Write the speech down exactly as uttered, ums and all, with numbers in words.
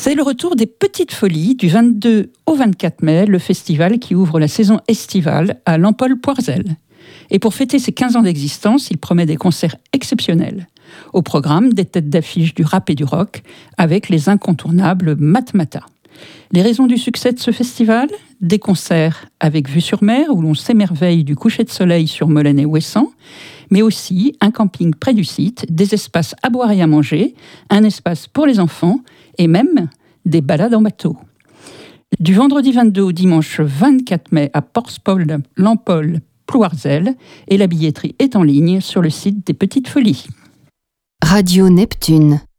C'est le retour des Petites Folies du vingt-deux au vingt-quatre mai, le festival qui ouvre la saison estivale à l'Empole-Poirzel. Et pour fêter ses quinze ans d'existence, il promet des concerts exceptionnels. Au programme, des têtes d'affiche du rap et du rock, avec les incontournables Matmata. Les raisons du succès de ce festival ? Des concerts avec vue sur mer, où l'on s'émerveille du coucher de soleil sur Molène et Ouessant, mais aussi un camping près du site, des espaces à boire et à manger, un espace pour les enfants, et même des balades en bateau. Du vendredi vingt-deux au dimanche vingt-quatre mai à Porspol, l'Empole, Plouarzel, et la billetterie est en ligne sur le site des Petites Folies. Radio Neptune.